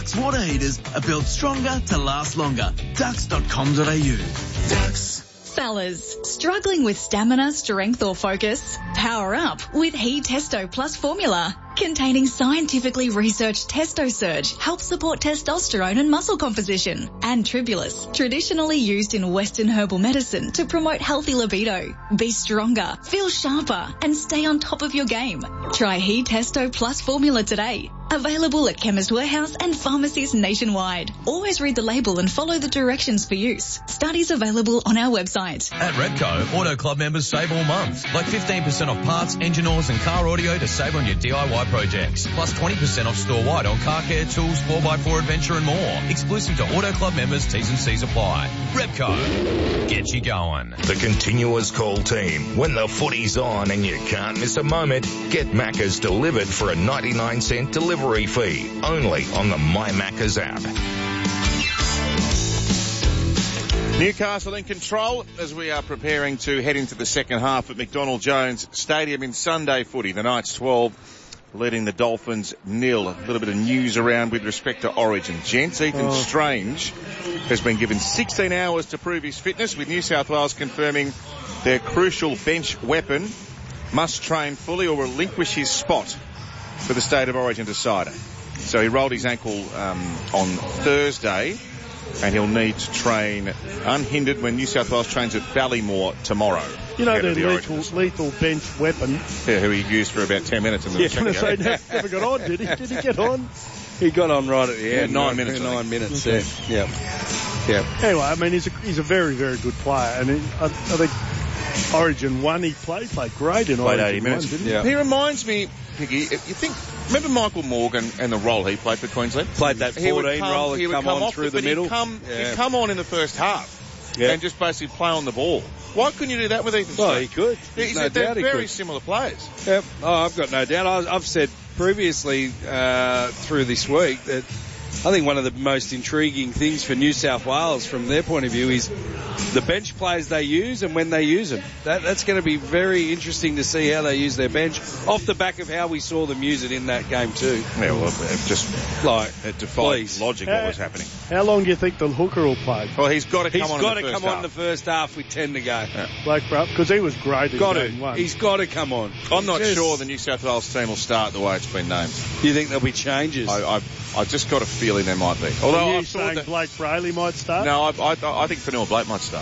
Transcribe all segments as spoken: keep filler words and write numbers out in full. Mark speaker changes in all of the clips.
Speaker 1: Dux water heaters are built stronger to last longer. dux dot com dot a u. Dux.
Speaker 2: Fellas, struggling with stamina, strength or focus? Power up with He Testo Plus formula. Containing scientifically researched Testo Surge helps support testosterone and muscle composition. And Tribulus, traditionally used in Western herbal medicine to promote healthy libido. Be stronger, feel sharper and stay on top of your game. Try He Testo Plus formula today. Available at Chemist Warehouse and pharmacies nationwide. Always read the label and follow the directions for use. Studies available on our website.
Speaker 3: At Repco, Auto Club members save all month. Like fifteen percent off parts, engine oils and car audio to save on your D I Y projects. Plus twenty percent off store-wide on car care, tools, four by four adventure and more. Exclusive to Auto Club members, T's and C's apply. Repco, get you going.
Speaker 4: The Continuous Call team. When the footy's on and you can't miss a moment, get Macca's delivered for a ninety-nine cent delivery fee. Only on the My Macca's app.
Speaker 5: Newcastle in control as we are preparing to head into the second half at McDonald Jones Stadium in Sunday footy. The Knights twelve leading the Dolphins nil. A little bit of news around with respect to Origin. Gents, Ethan oh. Strange has been given sixteen hours to prove his fitness, with New South Wales confirming their crucial bench weapon must train fully or relinquish his spot for the State of Origin decider. So he rolled his ankle um, on Thursday, and he'll need to train unhindered when New South Wales trains at Ballymore tomorrow.
Speaker 6: You know, the, the lethal, lethal bench weapon.
Speaker 5: Yeah, who he used for about ten minutes in the
Speaker 6: yeah,
Speaker 5: second
Speaker 6: say, never, never got on, did he? Did he get on?
Speaker 7: He got on right at the end.
Speaker 5: Yeah, nine minutes.
Speaker 7: Nine minutes, okay. yeah. yeah.
Speaker 6: Yeah. Anyway, I mean, he's a, he's a very, very good player. And he, I, I think Origin one, he played, played great in
Speaker 5: played
Speaker 6: Origin
Speaker 5: eighty minutes.
Speaker 6: one, didn't he?
Speaker 5: Yeah. He reminds me, Piggy, you think, remember Michael Morgan and the role he played for Queensland?
Speaker 7: Played that fourteen
Speaker 5: come,
Speaker 7: role and come, come on
Speaker 5: off
Speaker 7: through
Speaker 5: the,
Speaker 7: the middle.
Speaker 5: He'd come,
Speaker 7: yeah.
Speaker 5: he'd come on in the first half
Speaker 7: yeah.
Speaker 5: and just basically play on the ball. Why couldn't you do that with Ethan
Speaker 7: Well,
Speaker 5: Strange?
Speaker 7: he could.
Speaker 5: He's,
Speaker 7: no
Speaker 5: they're
Speaker 7: doubt he
Speaker 5: very
Speaker 7: could.
Speaker 5: similar players.
Speaker 7: Yep. Oh, I've got no doubt. I, I've said previously uh, through this week that I think one of the most intriguing things for New South Wales from their point of view is the bench players they use and when they use them. That, that's going to be very interesting to see how they use their bench off the back of how we saw them use it in that game too.
Speaker 5: Yeah, well, it just
Speaker 7: like
Speaker 5: it defied
Speaker 7: please.
Speaker 5: logic
Speaker 6: how,
Speaker 5: what was happening.
Speaker 6: How long do you think the hooker will play?
Speaker 5: Well, he's got to come
Speaker 7: he's
Speaker 5: on
Speaker 7: got
Speaker 5: in the
Speaker 7: to
Speaker 5: first
Speaker 7: come
Speaker 5: half.
Speaker 7: on the first half with ten to go.
Speaker 5: Yeah.
Speaker 6: Blake Brown, because he was great in
Speaker 7: got
Speaker 6: game
Speaker 7: to.
Speaker 6: one.
Speaker 7: He's got to come on.
Speaker 5: I'm not
Speaker 7: just,
Speaker 5: sure the New South Wales team will start the way it's been named.
Speaker 7: You think there'll be changes?
Speaker 5: I, I, I just got a feeling there might be. Although
Speaker 6: Are you
Speaker 5: I
Speaker 6: saying
Speaker 5: that,
Speaker 6: Blake Brayley might start?
Speaker 5: No, I, I, I think Fanua Blake might start.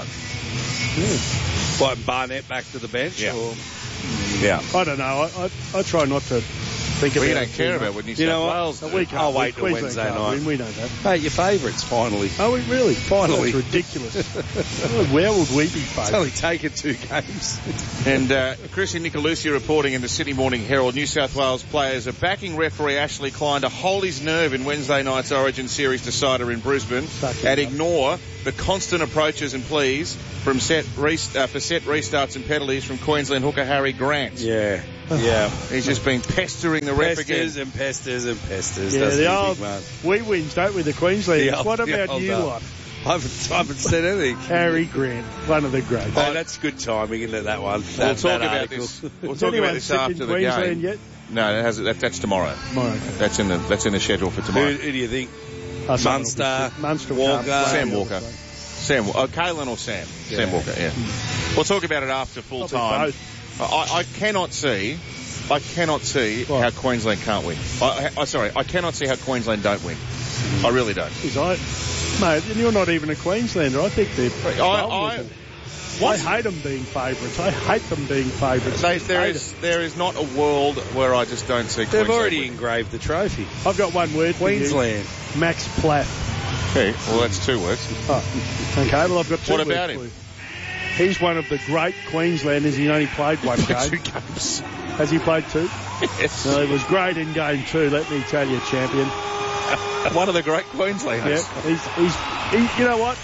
Speaker 7: Mm. Like Barnett back to the bench?
Speaker 5: Yeah.
Speaker 7: Or?
Speaker 5: Yeah.
Speaker 6: I don't know. I, I, I try not to think
Speaker 5: well,
Speaker 6: about
Speaker 5: you
Speaker 6: it.
Speaker 5: don't care about what New South
Speaker 7: you know
Speaker 5: Wales
Speaker 7: what?
Speaker 5: do.
Speaker 6: We can't.
Speaker 7: I'll wait till
Speaker 6: Queensland
Speaker 7: Wednesday
Speaker 6: can't
Speaker 7: night.
Speaker 6: win, we know that.
Speaker 7: Hey, your favourites finally.
Speaker 6: Are we really?
Speaker 7: Finally.
Speaker 6: That's ridiculous. Where would we be
Speaker 7: It's
Speaker 6: favourites?
Speaker 7: only taken two games.
Speaker 5: And uh, Chrissy Nicolussi reporting in the Sydney Morning Herald, New South Wales players are backing referee Ashley Klein to hold his nerve in Wednesday night's Origin Series decider in Brisbane and ignore the constant approaches and pleas from set rest- uh, for set restarts and penalties from Queensland hooker Harry Grant.
Speaker 7: Yeah, yeah.
Speaker 5: He's just been pestering the ref again.
Speaker 7: Pesters and pesters and pesters.
Speaker 6: Yeah,
Speaker 7: doesn't
Speaker 6: the
Speaker 7: he,
Speaker 6: old,
Speaker 7: big man?
Speaker 6: we wins, don't we, the Queenslanders?
Speaker 7: The old-
Speaker 6: What
Speaker 7: the
Speaker 6: about
Speaker 7: old,
Speaker 6: you
Speaker 7: uh,
Speaker 6: lot?
Speaker 7: I haven't, I haven't said anything.
Speaker 6: Harry Grant, one of the greats.
Speaker 7: Oh, that's good timing, isn't it, that one?
Speaker 5: We'll
Speaker 7: That,
Speaker 5: talk
Speaker 7: that
Speaker 5: about
Speaker 7: article.
Speaker 5: this. We'll
Speaker 6: Has
Speaker 5: talk about
Speaker 6: anyone
Speaker 5: this
Speaker 6: sit
Speaker 5: after
Speaker 6: in
Speaker 5: the
Speaker 6: Queensland
Speaker 5: game.
Speaker 6: yet?
Speaker 5: No, that has, that, that's tomorrow.
Speaker 6: Tomorrow, okay.
Speaker 5: That's in the that's in the schedule for
Speaker 7: Who,
Speaker 5: tomorrow.
Speaker 7: who do you think?
Speaker 6: Oh, someone
Speaker 7: Munster,
Speaker 6: will be- Munster
Speaker 7: Walker,
Speaker 6: can't play.
Speaker 5: Sam Walker. Sam, oh, Kalen or Sam?
Speaker 7: Yeah.
Speaker 5: Sam Walker, yeah. We'll talk about it after full
Speaker 6: Probably
Speaker 5: time.
Speaker 6: both.
Speaker 5: I, I cannot see, I cannot see
Speaker 6: What?
Speaker 5: how Queensland can't win. I, I, sorry, I cannot see how Queensland don't win. I really don't.
Speaker 6: Is I, mate, and you're not even a Queenslander. I think they're.
Speaker 5: I, I,
Speaker 6: I hate them being favourites. I hate them being favourites.
Speaker 5: They, there
Speaker 6: Hate
Speaker 5: is
Speaker 6: it.
Speaker 5: there is not a world where I just don't see
Speaker 7: They've
Speaker 5: Queensland
Speaker 7: already
Speaker 5: win.
Speaker 7: engraved the trophy.
Speaker 6: I've got one word for you.
Speaker 7: Queensland.
Speaker 6: Max Platt.
Speaker 5: Okay, well that's two words.
Speaker 6: Oh, okay, well I've got two
Speaker 5: What
Speaker 6: words
Speaker 5: about
Speaker 6: for
Speaker 5: him?
Speaker 6: you. He's one of the great Queenslanders. He only played one game.
Speaker 5: Two games.
Speaker 6: Has he played two?
Speaker 5: Yes.
Speaker 6: No, he was great in game two. Let me tell you, champion.
Speaker 5: One of the great Queenslanders.
Speaker 6: Yeah, he's, he's, he, you know what?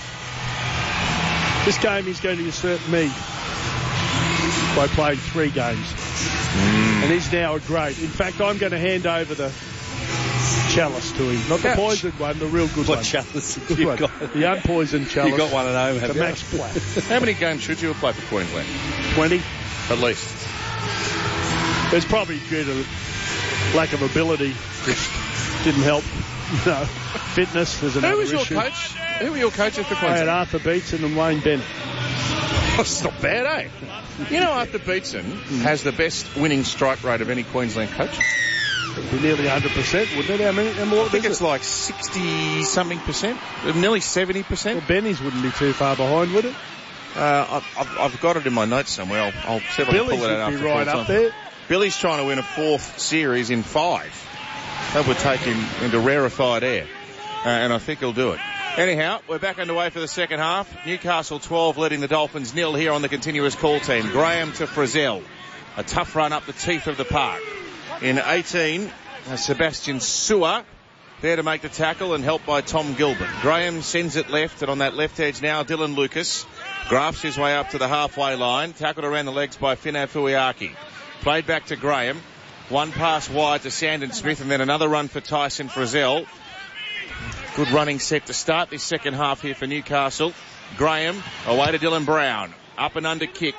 Speaker 6: This game he's going to usurp me by playing three games.
Speaker 5: Mm.
Speaker 6: And he's now a great. In fact, I'm going to hand over the chalice to him. Not the
Speaker 7: Ouch.
Speaker 6: poisoned one, the real good
Speaker 7: What
Speaker 6: one.
Speaker 7: chalice have
Speaker 6: Good
Speaker 7: you
Speaker 6: one.
Speaker 7: got?
Speaker 6: The unpoisoned chalice.
Speaker 7: You got one at home, have
Speaker 6: The
Speaker 7: you?
Speaker 6: Max Platt.
Speaker 5: How many games should you have played for Queensland?
Speaker 6: twenty.
Speaker 5: At least.
Speaker 6: It's probably due to lack of ability, which didn't help. You know, fitness is another
Speaker 5: Who was your
Speaker 6: issue.
Speaker 5: coach? Who were your coaches for
Speaker 6: I had
Speaker 5: Queensland?
Speaker 6: Arthur Beetson and Wayne Bennett.
Speaker 5: That's not bad, eh? You know, Arthur Beetson has the best winning strike rate of any Queensland coach.
Speaker 6: It'd be nearly one hundred percent, wouldn't it? How many? How more
Speaker 5: I think
Speaker 6: is
Speaker 5: it's
Speaker 6: it?
Speaker 5: like sixty-something percent, nearly seventy percent.
Speaker 6: Well, Benny's wouldn't be too far behind, would it?
Speaker 5: Uh, I've, I've got it in my notes somewhere. I'll, I'll see if I can
Speaker 6: Billy's
Speaker 5: pull it out
Speaker 6: would
Speaker 5: after
Speaker 6: be right
Speaker 5: full
Speaker 6: up
Speaker 5: time.
Speaker 6: there.
Speaker 5: Billy's trying to win a fourth series in five. That would take him into rarefied air. Uh, and I think he'll do it. Anyhow, we're back underway for the second half. Newcastle twelve leading the Dolphins nil here on the continuous call team. Graham to Frizzell. A tough run up the teeth of the park. In eighteen, uh, Sebastian Sewer there to make the tackle and helped by Tom Gilbert. Graham sends it left, and on that left edge now, Dylan Lucas grafts his way up to the halfway line. Tackled around the legs by Finau Fuiaki. Played back to Graham. One pass wide to Sandon Smith, and then another run for Tyson Frizzell. Good running set to start this second half here for Newcastle. Graham away to Dylan Brown. Up and under kick.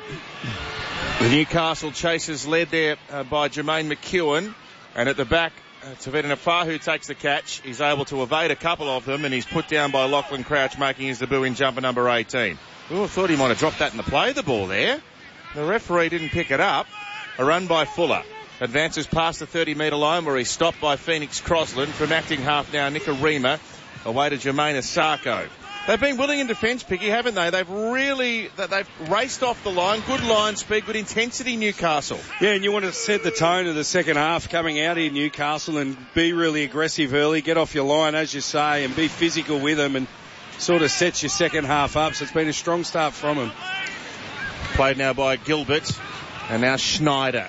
Speaker 5: The Newcastle chasers led there uh, by Jermaine McEwen. And at the back, uh, Tavita Nafahu takes the catch. He's able to evade a couple of them, and he's put down by Lachlan Crouch, making his debut in jumper number eighteen. Oh, I thought he might have dropped that in the play, the ball there. The referee didn't pick it up. A run by Fuller. Advances past the thirty metre line where he's stopped by Phoenix Crosland. From acting half now, Nicarima away to Jermaine Asako. They've been willing in defence, Piggy, haven't they? They've really, they've raced off the line. Good line speed, good intensity, Newcastle.
Speaker 7: Yeah, and you want to set the tone of the second half coming out here, Newcastle, and be really aggressive early, get off your line, as you say, and be physical with them, and sort of sets your second half up. So it's been a strong start from them.
Speaker 5: Played now by Gilbert, and now Schneider.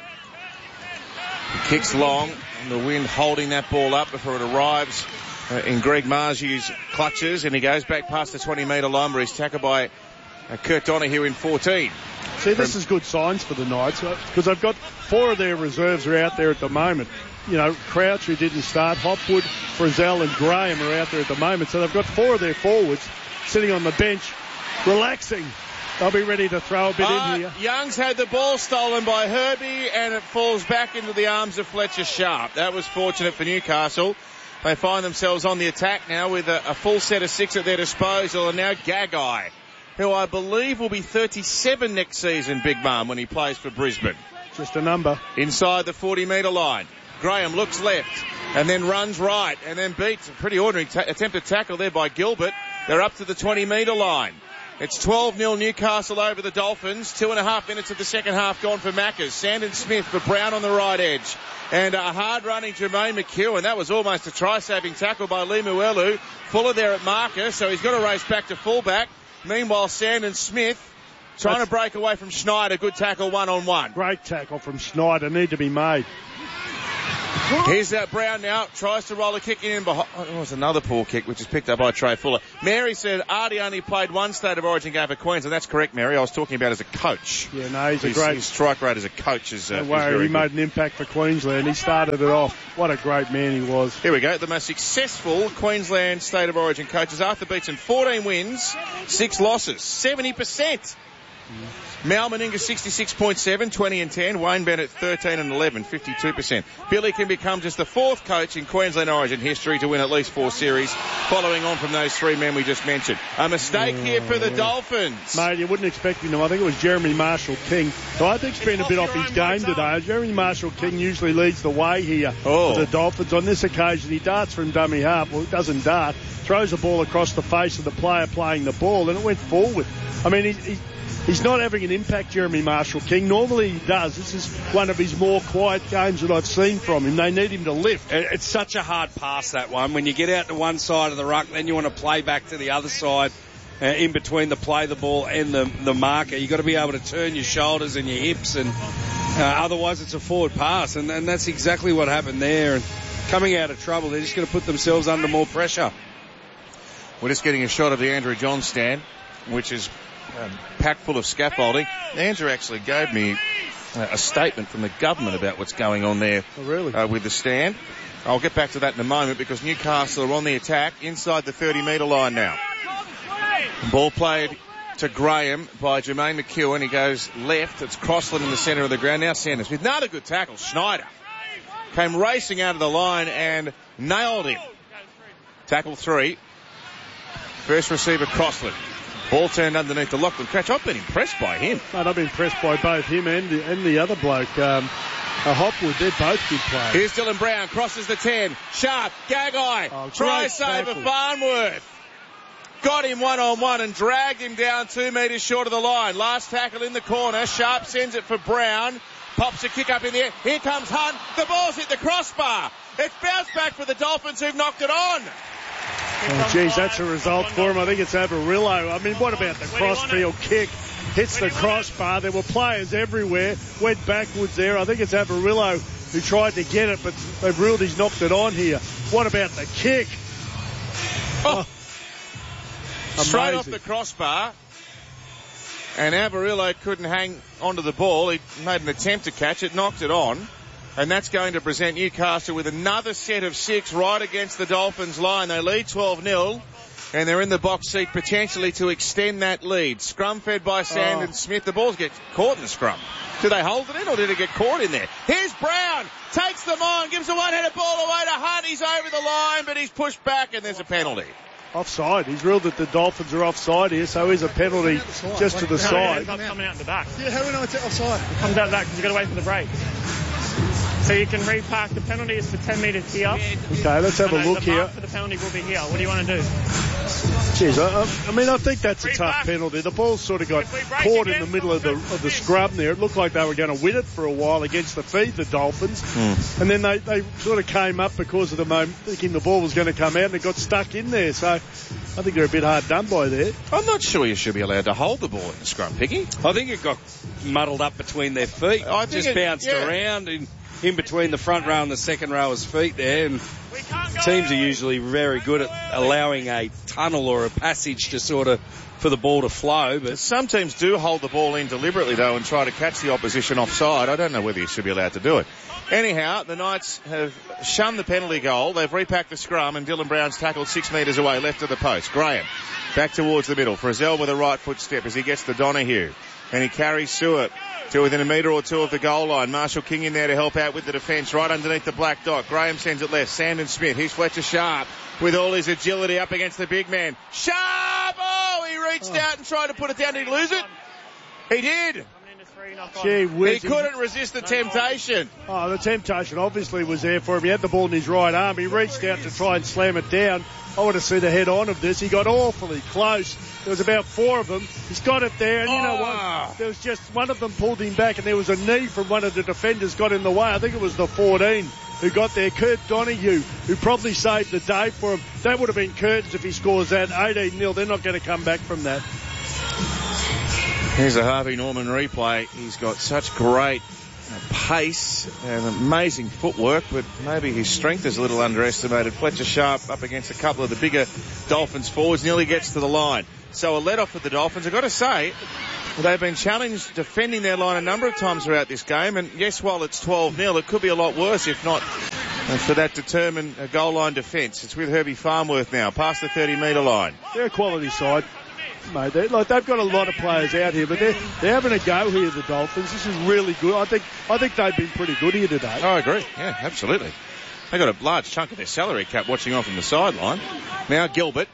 Speaker 5: He kicks long, and the wind holding that ball up before it arrives uh, in Greg Margiu's clutches, and he goes back past the twenty metre line where he's tackled by uh, Kurt Donahue in fourteen.
Speaker 6: See, this is good signs for the Knights, because they've got four of their reserves are out there at the moment. You know, Crouch, who didn't start, Hopwood, Frizzell and Graham are out there at the moment. So they've got four of their forwards sitting on the bench, relaxing. They'll be ready to throw a bit
Speaker 5: uh,
Speaker 6: in here.
Speaker 5: Young's had the ball stolen by Herbie, and it falls back into the arms of Fletcher Sharp. That was fortunate for Newcastle. They find themselves on the attack now with a, a full set of six at their disposal, and now Gagai, who I believe will be thirty-seven next season, Big Mum, when he plays for Brisbane.
Speaker 6: Just a number.
Speaker 5: Inside the forty metre line. Graham looks left and then runs right and then beats a pretty ordinary ta- attempted tackle there by Gilbert. They're up to the twenty metre line. It's twelve nil Newcastle over the Dolphins. Two and a half minutes of the second half gone for Maccas. Sandon Smith for Brown on the right edge. And a hard-running Jermaine McEwen. That was almost a try-saving tackle by Lemuelu. Fuller there at marker, so he's got to race back to fullback. Meanwhile, Sandon Smith trying That's to break away from Schneider. Good tackle one-on-one.
Speaker 6: Great tackle from Schneider. Need to be made.
Speaker 5: Here's that Brown now. Tries to roll a kick in behind. Oh, it was another poor kick, which is picked up by Trey Fuller. Mary said Artie only played one State of Origin game for Queensland. That's correct, Mary. I was talking about as a coach.
Speaker 6: Yeah, no, he's
Speaker 5: his,
Speaker 6: a great...
Speaker 5: His strike rate as a coach is, uh,
Speaker 6: Don't
Speaker 5: is
Speaker 6: worry,
Speaker 5: very
Speaker 6: he
Speaker 5: good.
Speaker 6: made an impact for Queensland. He started it off. What a great man he was.
Speaker 5: Here we go. The most successful Queensland State of Origin coaches. Arthur Beetson, fourteen wins, six losses, seventy percent. Mal Meninga sixty-six point seven, twenty and ten. Wayne Bennett thirteen and eleven, fifty-two percent. Billy can become just the fourth coach in Queensland Origin history to win at least four series, following on from those three men we just mentioned. A mistake here for the Dolphins.
Speaker 6: Mate, you wouldn't expect him to. I think it was Jeremy Marshall-King. So I think he's been a bit off his game today. Jeremy Marshall-King usually leads the way here
Speaker 5: oh.
Speaker 6: for the Dolphins. On this occasion, he darts from dummy half. Well, he doesn't dart. Throws the ball across the face of the player playing the ball, and it went forward. I mean, he, he He's not having an impact, Jeremy Marshall-King. Normally he does. This is one of his more quiet games that I've seen from him. They need him to lift.
Speaker 7: It's such a hard pass, that one. When you get out to one side of the ruck, then you want to play back to the other side, uh, in between the play the ball and the, the marker. You've got to be able to turn your shoulders and your hips, and uh, otherwise it's a forward pass. And, and that's exactly what happened there. And coming out of trouble, they're just going to put themselves under more pressure.
Speaker 5: We're just getting a shot of the Andrew John stand, which is Um, packed full of scaffolding. Andrew actually gave me uh, a statement from the government about what's going on there
Speaker 6: oh, really?
Speaker 5: uh, with the stand. I'll get back to that in a moment because Newcastle are on the attack inside the thirty metre line now. Ball played to Graham by Jermaine McEwen. He goes left. It's Crossland in the centre of the ground. Now Sanders with another good tackle. Schneider came racing out of the line and nailed him. Tackle three. First receiver, Crossland. Ball turned underneath the Lachlan Cratch. I've been impressed by him.
Speaker 6: Mate, I've been impressed by both him and the, and the other bloke. Um, uh, Hopwood, they're both good players.
Speaker 5: Here's Dylan Brown, crosses the ten. Sharp, Gagai.
Speaker 6: Oh,
Speaker 5: Try save of Farnworth. Got him one-on-one and dragged him down two metres short of the line. Last tackle in the corner. Sharp sends it for Brown. Pops a kick up in the air. Here comes Hunt. The ball's hit the crossbar. It's bounced back for the Dolphins who've knocked it on.
Speaker 6: Oh, geez, that's a result for him. I think it's Avarillo. I mean, what about the crossfield kick? Hits the crossbar. There were players everywhere. Went backwards there. I think it's Avarillo who tried to get it, but they've ruled he's knocked it on here. What about the kick?
Speaker 5: Oh. Oh. Straight off the crossbar. And Avarillo couldn't hang onto the ball. He made an attempt to catch it, knocked it on. And that's going to present Newcastle with another set of six right against the Dolphins line. They lead twelve nil, and they're in the box seat potentially to extend that lead. Scrum fed by Sandon
Speaker 6: oh.
Speaker 5: Smith. The balls get caught in the scrum. Did they hold it in, or did it get caught in there? Here's Brown. Takes them on. Gives a one-headed ball away to Hunt. He's over the line, but he's pushed back, and there's a penalty.
Speaker 6: Offside. He's ruled that the Dolphins are offside here, so here's a penalty just to the side.
Speaker 8: No, coming out in the back.
Speaker 9: Yeah, how do we know it's offside?
Speaker 8: It comes out back because you've got to wait for the break. So you can repark. The penalty is for ten metres here.
Speaker 6: Okay, let's have a look
Speaker 8: the
Speaker 6: here.
Speaker 8: mark for the penalty will be here. What do you want to do?
Speaker 6: Jeez, I, I mean, I think that's a tough penalty. The ball sort of got caught in the middle of the of the scrum there. It looked like they were going to win it for a while against the feed, the Dolphins. Mm. And then they, they sort of came up because of the moment, thinking the ball was going to come out, and it got stuck in there. So I think they're a bit hard done by there.
Speaker 5: I'm not sure you should be allowed to hold the ball in the scrum, Piggy.
Speaker 7: I think it got muddled up between their feet.
Speaker 5: I think
Speaker 7: just
Speaker 5: it,
Speaker 7: bounced
Speaker 5: yeah.
Speaker 7: around in, in between the front row and the second rower's feet there. And teams are usually very good at allowing a tunnel or a passage to sort of for the ball to flow. But
Speaker 5: some teams do hold the ball in deliberately, though, and try to catch the opposition offside. I don't know whether you should be allowed to do it. Anyhow, the Knights have shunned the penalty goal. They've repacked the scrum, and Dylan Brown's tackled six metres away, left of the post. Graham back towards the middle. Frizzell with a right foot step as he gets to Donahue. And he carries Stewart to within a metre or two of the goal line. Marshall King in there to help out with the defence right underneath the black dot. Graham sends it left. Sandon Smith. Here's Fletcher Sharp with all his agility up against the big man. Sharp! Oh, he reached oh. out and tried to put it down. Did he lose it? He did.
Speaker 6: Gee whiz.
Speaker 5: He couldn't resist the temptation.
Speaker 6: Oh, the temptation obviously was there for him. He had the ball in his right arm. He reached out to try and slam it down. I want to see the head on of this. He got awfully close. There was about four of them. He's got it there, and you know
Speaker 5: oh.
Speaker 6: what? There was just one of them pulled him back, and there was a knee from one of the defenders got in the way. I think it was the fourteen who got there. Kurt Donahue, who probably saved the day for him. That would have been curtains if he scores that. eighteen nil. They're not going to come back from that.
Speaker 5: Here's a Harvey Norman replay. He's got such great pace and amazing footwork, but maybe his strength is a little underestimated. Fletcher Sharp up against a couple of the bigger Dolphins forwards, nearly gets to the line. So a let-off for the Dolphins. I've got to say, they've been challenged defending their line a number of times throughout this game, and yes, while it's twelve nil, it could be a lot worse if not for that determined goal line defence. It's with Herbie Farnworth now, past the thirty metre line.
Speaker 6: They're a quality side. Mate, they, like they've got a lot of players out here, but they're, they're having a go here, the Dolphins. This is really good. I think I think they've been pretty good here today.
Speaker 5: Oh, I agree. Yeah, absolutely. They've got a large chunk of their salary cap watching on from the sideline. Now Gilbert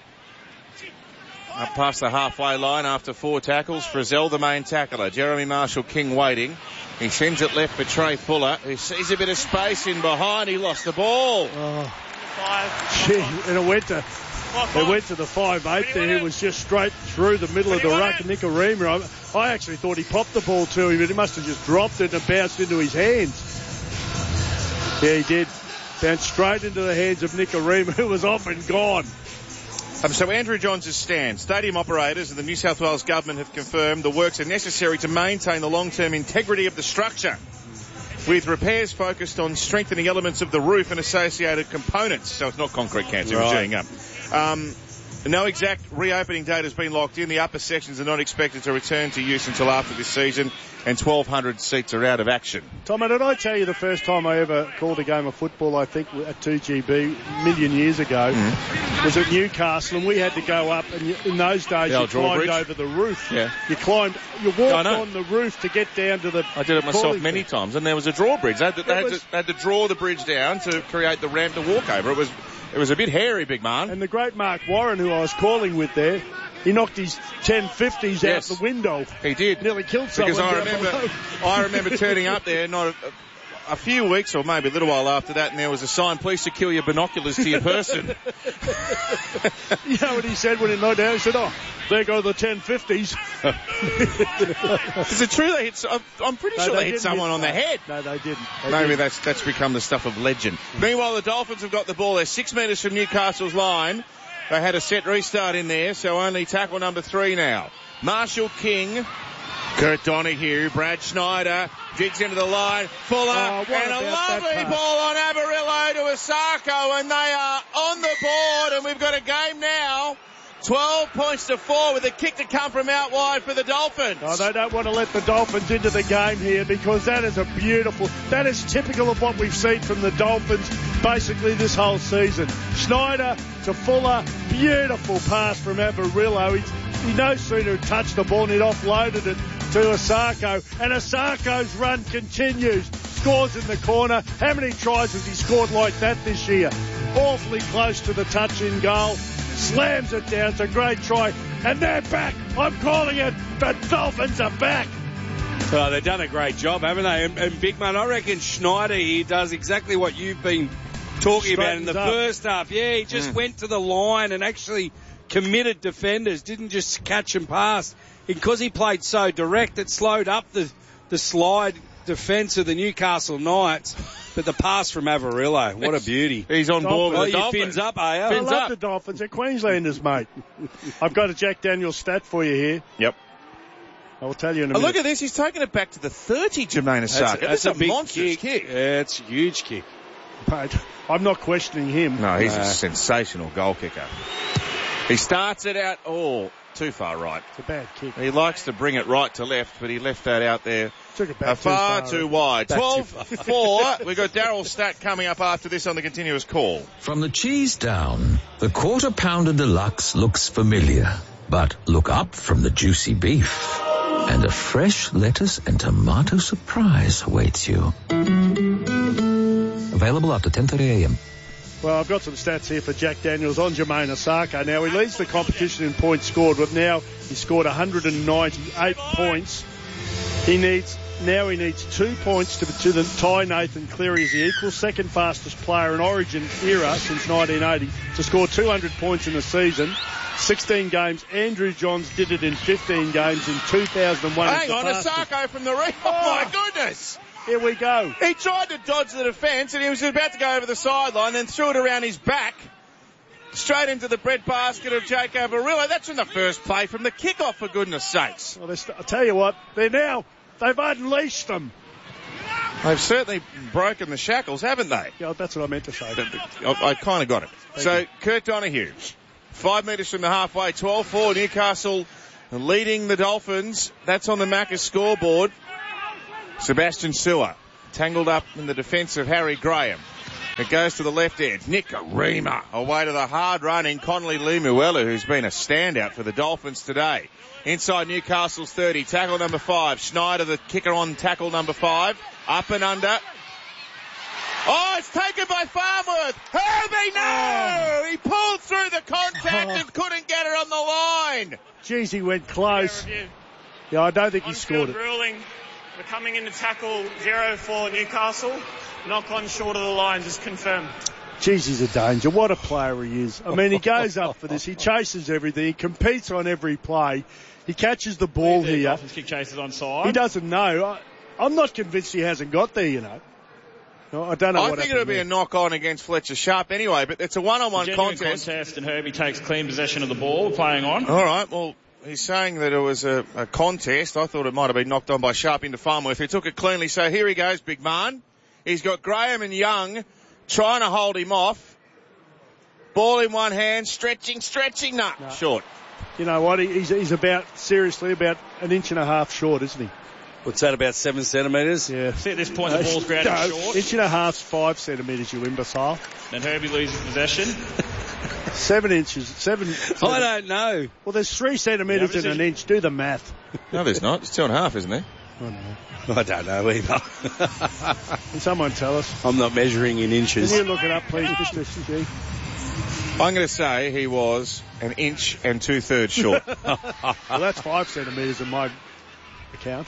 Speaker 5: up past the halfway line after four tackles. Frizzell, the main tackler. Jeremy Marshall King waiting. He sends it left for Trey Fuller, who sees a bit of space in behind. He lost the ball.
Speaker 6: Oh, gee, and it went to... They went to the five eight there. He was just straight through the middle of the ruck. Nikorima, I, I actually thought he popped the ball to him, but he must have just dropped it and bounced into his hands. Yeah, he did. Bounced straight into the hands of Nikorima, who was off and gone.
Speaker 5: Um, so Andrew Johns' stand. Stadium operators and the New South Wales government have confirmed the works are necessary to maintain the long-term integrity of the structure, with repairs focused on strengthening elements of the roof and associated components. So it's not concrete cancer,
Speaker 6: right.
Speaker 5: It's up. Um, no exact reopening date has been locked in. The upper sections are not expected to return to use until after this season, and twelve hundred seats are out of action.
Speaker 6: Tom, did I tell you the first time I ever called a game of football, I think at two G B a million years ago, mm-hmm. was at Newcastle, and we had to go up, and you, in those days
Speaker 5: the
Speaker 6: you climbed
Speaker 5: drawbridge.
Speaker 6: over the roof.
Speaker 5: Yeah.
Speaker 6: You climbed, you walked on the roof to get down to the...
Speaker 5: I did it myself
Speaker 6: thing.
Speaker 5: many times, and there was a drawbridge. They had to, they had, was, to, they had to draw the bridge down to create the ramp to walk over. It was It was a bit hairy, big man.
Speaker 6: And the great Mark Warren, who I was calling with there, he knocked his ten fifties
Speaker 5: Yes.
Speaker 6: out the window.
Speaker 5: He did.
Speaker 6: Nearly killed someone.
Speaker 5: Because I
Speaker 6: down
Speaker 5: remember,
Speaker 6: below.
Speaker 5: I remember turning up there not a, a few weeks or maybe a little while after that, and there was a sign, please secure your binoculars to your person.
Speaker 6: You know what he said when he knocked out? He said, oh, there go the ten fifties.
Speaker 5: Is it true they hit, I'm, I'm pretty
Speaker 6: No,
Speaker 5: sure
Speaker 6: they
Speaker 5: they hit
Speaker 6: didn't
Speaker 5: someone
Speaker 6: hit-
Speaker 5: on the head.
Speaker 6: No, they didn't. They
Speaker 5: Maybe
Speaker 6: didn't.
Speaker 5: that's that's become the stuff of legend. Meanwhile, the Dolphins have got the ball. They're six metres from Newcastle's line. They had a set restart in there, so only tackle number three now. Marshall King, Kurt Donahue, Brad Schneider, digs into the line. Fuller,
Speaker 6: Oh, what
Speaker 5: and a
Speaker 6: about that
Speaker 5: lovely
Speaker 6: pass?
Speaker 5: ball on Avarillo to Asako, and they are on the board, and we've got a game now. twelve points to four with a kick to come from out wide for the Dolphins.
Speaker 6: No, they don't want to let the Dolphins into the game here because that is a beautiful, that is typical of what we've seen from the Dolphins basically this whole season. Schneider to Fuller, beautiful pass from Avarillo. He's, he no sooner touched the ball and he'd offloaded it to Asako, and Asako's run continues. Scores in the corner. How many tries has he scored like that this year? Awfully close to the touch-in goal. Slams it down. It's a great try. And they're back. I'm calling it. The Dolphins are back.
Speaker 7: Well, they've done a great job, haven't they? And, and Big Man, I reckon Schneider here does exactly what you've been talking about in the
Speaker 6: Straightens up.
Speaker 7: first half. Yeah, he just
Speaker 5: Mm.
Speaker 7: went to the line and actually committed defenders, didn't just catch and pass. Because he played so direct, it slowed up the, the slide defence of the Newcastle Knights. But the pass from Avarillo, what a beauty.
Speaker 5: He's on board
Speaker 7: Oh,
Speaker 5: with the
Speaker 7: you
Speaker 5: Dolphins.
Speaker 7: fins up, are you?
Speaker 6: I
Speaker 5: Fins
Speaker 6: love
Speaker 5: up.
Speaker 6: the Dolphins. They're Queenslanders, mate. I've got a Jack Daniels stat for you here.
Speaker 5: Yep.
Speaker 6: I will tell you in a
Speaker 5: Oh,
Speaker 6: minute.
Speaker 5: look at this. He's taking it back to the thirty, Jermaine
Speaker 7: That's,
Speaker 5: Asako.
Speaker 7: that's
Speaker 5: That's,
Speaker 7: a, big
Speaker 5: monstrous
Speaker 7: kick.
Speaker 5: kick.
Speaker 7: Yeah, it's a huge kick.
Speaker 6: Mate, I'm not questioning him.
Speaker 5: No, he's
Speaker 7: Nah.
Speaker 5: a sensational goal kicker. He starts it out, oh, too far right.
Speaker 6: It's a bad kick.
Speaker 5: He likes to bring it right to left, but he left that out there
Speaker 6: Took it back
Speaker 5: uh, far
Speaker 6: too
Speaker 5: too,
Speaker 6: far.
Speaker 5: wide.
Speaker 7: Back too
Speaker 5: twelve
Speaker 7: far.
Speaker 5: four. We've got Darryl Stat coming up after this on the continuous call.
Speaker 9: From the cheese down, the quarter pounder deluxe looks familiar. But look up from the juicy beef, and a fresh lettuce and tomato surprise awaits you. Available after ten thirty a.m.
Speaker 6: Well, I've got some stats here for Jack Daniels on Jermaine Asako. Now, he leads the competition in points scored, but now he's scored one hundred ninety-eight points. He needs, now he needs two points to, to the, tie Nathan Cleary as the equal second fastest player in Origin era since nineteen eighty to score two hundred points in a season. sixteen games. Andrew Johns did it in fifteen games in two thousand one.
Speaker 5: Hang on, Asako from the ring. Oh, my goodness.
Speaker 6: Here we go.
Speaker 5: He tried to dodge the defence, and he was about to go over the sideline, then threw it around his back, straight into the bread basket of Jake Avarillo. That's in the first play from the kickoff, for goodness sakes.
Speaker 6: Well, st- I'll tell you what, they're now, they've unleashed them.
Speaker 5: They've certainly broken the shackles, haven't they?
Speaker 6: Yeah, that's what I meant to say.
Speaker 5: I, I kind of got it. So,
Speaker 6: you.
Speaker 5: Kurt Donahue, five metres from the halfway, twelve four, Newcastle leading the Dolphins. That's on the Macca's scoreboard. Sebastian Sewer, tangled up in the defence of Harry Graham. It goes to the left edge. Nick Arima away to the hard-running Connolly Lemuelu, who's been a standout for the Dolphins today. Inside Newcastle's thirty, tackle number five. Schneider, the kicker on tackle number five. Up and under. Oh, it's taken by Farnworth. Herbie, no! He pulled through the contact and couldn't get it on the line.
Speaker 6: Jeez, he went close. Yeah, I don't think he scored it.
Speaker 8: ruling. We're coming in to tackle zero for Newcastle. Knock on short of the lines is confirmed.
Speaker 6: Jeez, he's a danger. What a player he is. I mean, he goes up for this. He chases everything. He competes on every play. He catches the ball here.
Speaker 8: Dolphins kick chases on side.
Speaker 6: He doesn't know. I, I'm not convinced he hasn't got there, you know. No, I don't know
Speaker 5: I
Speaker 6: what
Speaker 5: think
Speaker 6: happened
Speaker 5: it'll be
Speaker 6: there.
Speaker 5: a knock-on against Fletcher Sharp anyway, but it's a one-on-one
Speaker 8: Genuine
Speaker 5: contest.
Speaker 8: contest, and Herbie takes clean possession of the ball, playing on.
Speaker 5: All right, well, he's saying that it was a, a contest. I thought it might have been knocked on by Sharp into Farnworth, who took it cleanly. So here he goes, big man. He's got Graham and Young trying to hold him off. Ball in one hand, stretching, stretching. Nah,
Speaker 6: No.
Speaker 5: short.
Speaker 6: You know what? He- He's, he's about, seriously, about an inch and a half short, isn't he?
Speaker 7: What's that, about seven centimetres?
Speaker 6: Yeah.
Speaker 8: See, at this point, the ball's grounded
Speaker 6: no,
Speaker 8: short.
Speaker 6: Inch and a half's five centimetres, you imbecile.
Speaker 8: Then Herbie loses possession.
Speaker 6: Seven inches. Seven. seven.
Speaker 7: I don't know.
Speaker 6: Well, there's three centimetres
Speaker 8: Yeah,
Speaker 6: in
Speaker 8: but
Speaker 6: an
Speaker 8: it's-
Speaker 6: inch. Do the math.
Speaker 5: No, there's not. It's two and a half, isn't there?
Speaker 6: I don't know.
Speaker 7: I don't know either.
Speaker 6: Can someone tell us?
Speaker 7: I'm not measuring in
Speaker 6: Can
Speaker 7: inches.
Speaker 6: you look it up, please, Mister G?
Speaker 5: I'm going to say he was an inch and two-thirds short.
Speaker 6: Well, that's five centimetres in my account.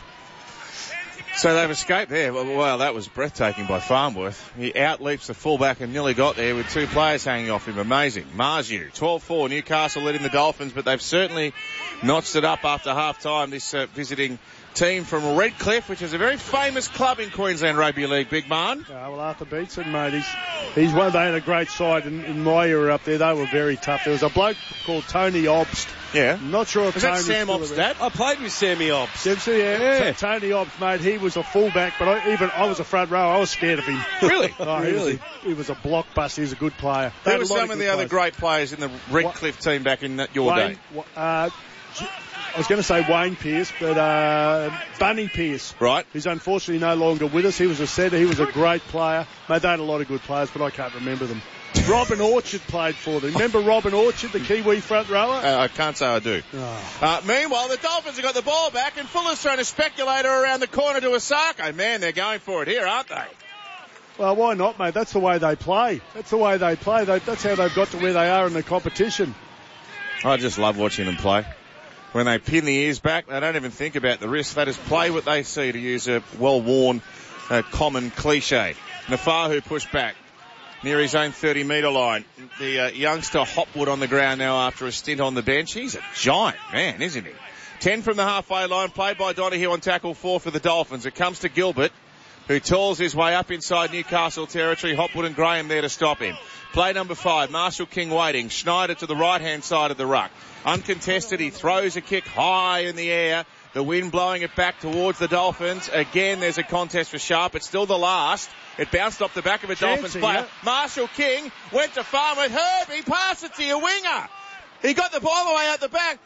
Speaker 5: So they've escaped there. Well, that was breathtaking by Farnworth. He outleaps the fullback and nearly got there with two players hanging off him. Amazing. Marju, twelve four. Newcastle leading the Dolphins, but they've certainly notched it up after half-time, this uh, visiting team from Redcliffe, which is a very famous club in Queensland Rugby League, Big Man.
Speaker 6: Yeah, well, Arthur Beetson, mate, he's, he's one, they had a great side in, in my era up there. They were very tough. There was a bloke called Tony Obst.
Speaker 5: Yeah.
Speaker 6: I'm not sure if
Speaker 5: Was
Speaker 6: Tony's
Speaker 5: that Sam
Speaker 6: still
Speaker 5: Obst's
Speaker 6: there.
Speaker 5: dad?
Speaker 7: I played with Sammy Obst.
Speaker 6: Dempsey, yeah.
Speaker 7: Yeah.
Speaker 6: T- Tony Obst, mate, he was a fullback, but I, even I was a front row. I was scared of him.
Speaker 5: Really?
Speaker 6: Oh, he
Speaker 7: Really?
Speaker 6: Was a, he was a blockbuster. He was a good player. They
Speaker 5: Who
Speaker 6: had
Speaker 5: were
Speaker 6: a lot
Speaker 5: some of
Speaker 6: good
Speaker 5: the other
Speaker 6: players.
Speaker 5: great players in the Redcliffe team back in that, your
Speaker 6: Wayne,
Speaker 5: day?
Speaker 6: uh, I was going to say Wayne Pearce, but uh, Bunny Pearce.
Speaker 5: Right.
Speaker 6: He's unfortunately no longer with us. He was a setter. He was a great player. Mate, they had a lot of good players, but I can't remember them. Robin Orchard played for them. Remember Robin Orchard, the Kiwi front rower?
Speaker 5: Uh, I can't say I do.
Speaker 6: Oh.
Speaker 5: Uh, meanwhile, the Dolphins have got the ball back, and Fuller's throwing a speculator around the corner to Asako. Man, they're going for it here, aren't they?
Speaker 6: Well, why not, mate? That's the way they play. That's the way they play. They, that's how they've got to where they are in the competition.
Speaker 5: I just love watching them play. When they pin the ears back, they don't even think about the risk. They just play what they see, to use a well-worn, uh, common cliche. Nafahu pushed back near his own thirty metre line. The uh, youngster Hopwood on the ground now after a stint on the bench. He's a giant man, isn't he? Ten from the halfway line, played by Donahue on tackle four for the Dolphins. It comes to Gilbert, who tools his way up inside Newcastle territory. Hopwood and Graham there to stop him. Play number five, Marshall King waiting. Schneider to the right-hand side of the ruck. Uncontested, he throws a kick high in the air. The wind blowing it back towards the Dolphins. Again, there's a contest for Sharp. It's still the last. It bounced off the back of a Dolphins player.
Speaker 6: Yeah.
Speaker 5: Marshall King went to Farmer. Herbie passed it to your winger. He got the ball all the way out the back.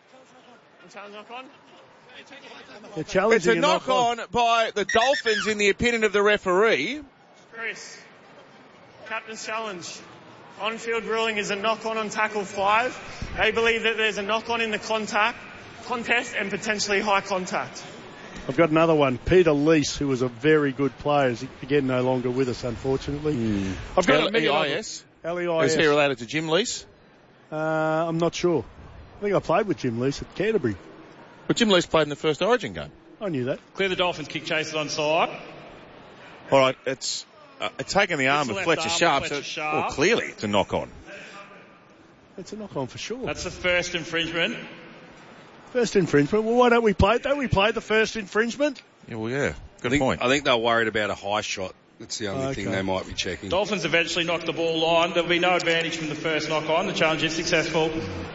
Speaker 8: Knock on.
Speaker 6: They're challenging
Speaker 5: It's a knock on by the Dolphins in the opinion of the referee.
Speaker 8: Chris, captain's challenge. On-field ruling is a knock-on on tackle five. They believe that there's a knock-on in the contact, contest and potentially high contact.
Speaker 6: I've got another one. Peter Leese, who was a very good player, is again no longer with us, unfortunately.
Speaker 5: Mm.
Speaker 6: I've got
Speaker 5: L-
Speaker 6: a million
Speaker 5: E I S?
Speaker 6: L E I S.
Speaker 5: Is he related to Jim Leese?
Speaker 6: Uh, I'm not sure. I think I played with Jim Leese at Canterbury.
Speaker 5: But Jim Leese played in the first Origin game.
Speaker 6: I knew that.
Speaker 10: Clear the Dolphins, kick chases on side.
Speaker 5: All right, it's uh, taking the arm
Speaker 10: It's
Speaker 5: of
Speaker 10: left
Speaker 5: Fletcher
Speaker 10: arm of
Speaker 5: Sharp.
Speaker 10: Fletcher
Speaker 5: so,
Speaker 10: Sharp.
Speaker 5: Well, clearly it's a knock on.
Speaker 6: It's a knock-on for sure.
Speaker 10: That's the first infringement.
Speaker 6: First infringement. Well, why don't we play it? Don't we play the first infringement?
Speaker 5: Yeah, well, yeah. Good
Speaker 7: I think,
Speaker 5: point.
Speaker 7: I think they're worried about a high shot. That's the only
Speaker 6: Okay.
Speaker 7: thing they might be checking.
Speaker 10: Dolphins eventually knock the ball on. There'll be no advantage from the first knock on. The challenge is successful.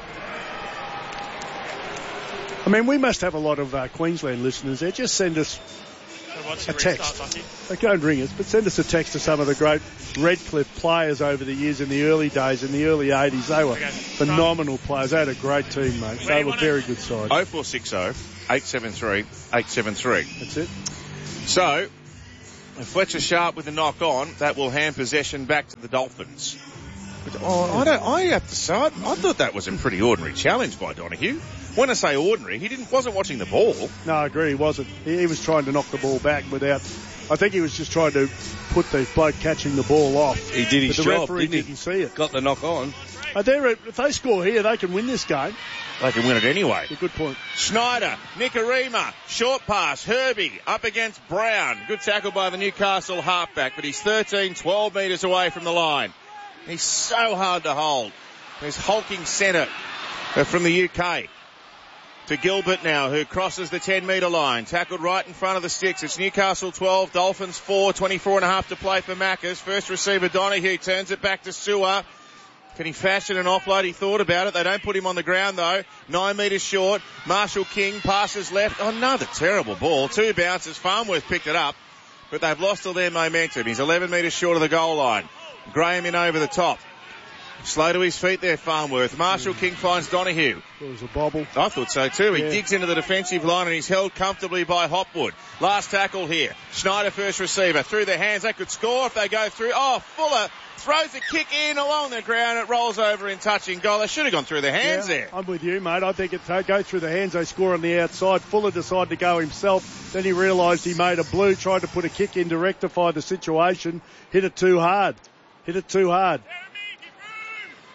Speaker 6: I mean, we must have a lot of uh, Queensland listeners there. Just send us a text. They don't ring us, but send us a text to some of the great Redcliffe players over the years in the early days, in the early eighties. They were
Speaker 8: Okay.
Speaker 6: phenomenal players. They had a great team, mate. They were a very good side.
Speaker 5: oh four six oh, eight seven three, eight seven three.
Speaker 6: That's it.
Speaker 5: So, if Fletcher Sharp with a knock on, that will hand possession back to the Dolphins. But, oh, I don't. I have to say, I, I thought that was a pretty ordinary challenge by Donahue. When I say ordinary, he didn't wasn't watching the ball.
Speaker 6: No, I agree. He wasn't. He, he was trying to knock the ball back without. I think he was just trying to put the bloke catching the ball off.
Speaker 7: He did his
Speaker 6: but the
Speaker 7: job,
Speaker 6: referee
Speaker 7: didn't he?
Speaker 6: didn't see it.
Speaker 7: Got the knock on.
Speaker 6: Uh, they're, if they score here, they can win this game.
Speaker 5: They can win it anyway.
Speaker 6: A good point.
Speaker 5: Schneider, Nicarima, short pass, Herbie up against Brown. Good tackle by the Newcastle halfback, but he's thirteen, twelve metres away from the line. He's so hard to hold. There's hulking centre uh, from the U K. To Gilbert now, who crosses the ten metre line. Tackled right in front of the sticks. It's Newcastle twelve, Dolphins four, twenty-four and a half to play for Maccas. First receiver Donahue turns it back to Sewer. Can he fashion an offload? He thought about it. They don't put him on the ground though. Nine metres short. Marshall King passes left. Oh, another terrible ball. Two bounces. Farnworth picked it up, but they've lost all their momentum. He's eleven metres short of the goal line. Graham in over the top. Slow to his feet there, Farnworth. Marshall King finds Donahue.
Speaker 6: It was a bobble.
Speaker 5: I thought so too. He
Speaker 6: Yeah.
Speaker 5: digs into the defensive line and he's held comfortably by Hopwood. Last tackle here. Schneider first receiver. Through their hands. They could score if they go through. Oh, Fuller throws a kick in along the ground. It rolls over in touching goal. They should have gone through their hands
Speaker 6: Yeah,
Speaker 5: there.
Speaker 6: I'm with you, mate. I think it uh, go through the hands. They score on the outside. Fuller decided to go himself. Then he realised he made a blue, tried to put a kick in to rectify the situation. Hit it too hard. Hit it too hard.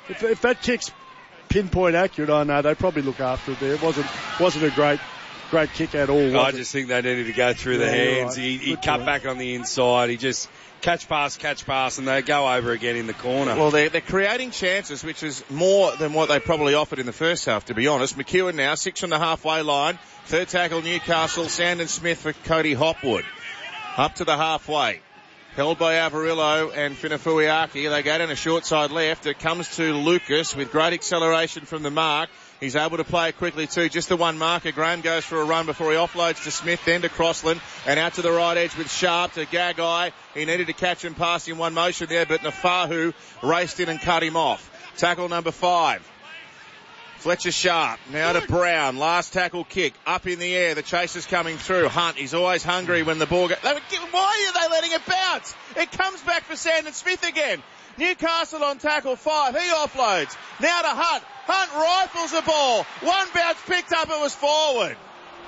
Speaker 6: If, if that kick's pinpoint accurate, I know they probably look after it there. It wasn't wasn't a great great kick at all.
Speaker 7: I
Speaker 6: it?
Speaker 7: just think they needed to go through the
Speaker 6: Yeah,
Speaker 7: hands.
Speaker 6: right.
Speaker 7: He, he
Speaker 6: Good
Speaker 7: cut
Speaker 6: point.
Speaker 7: back on the inside. He just catch pass, catch pass, and they go over again in the corner.
Speaker 5: Well, they're, they're creating chances, which is more than what they probably offered in the first half, to be honest. McEwen now, six from the halfway line. Third tackle, Newcastle. Sandon Smith for Cody Hopwood. Up to the halfway. Held by Avarillo and Finafuiaki. They go down a short side left. It comes to Lucas with great acceleration from the mark. He's able to play it quickly too. Just the one marker. Graham goes for a run before he offloads to Smith, then to Crossland, and out to the right edge with Sharp to Gagai. He needed to catch him pass in one motion there, but Nafahu raced in and cut him off. Tackle number five. Fletcher Sharp, now to Brown, last tackle kick, up in the air, the chase is coming through. Hunt, he's always hungry when the ball goes. Why are they letting it bounce? It comes back for Sandon Smith again. Newcastle on tackle five, he offloads. Now to Hunt, Hunt rifles the ball. One bounce picked up, it was forward.